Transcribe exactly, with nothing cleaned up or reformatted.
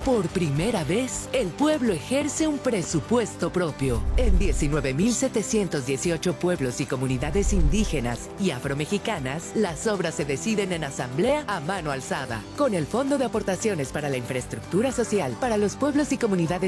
Por primera vez, el pueblo ejerce un presupuesto propio. En diecinueve mil setecientos dieciocho pueblos y comunidades indígenas y afromexicanas, las obras se deciden en asamblea a mano alzada, con el Fondo de Aportaciones para la Infraestructura Social para los Pueblos y Comunidades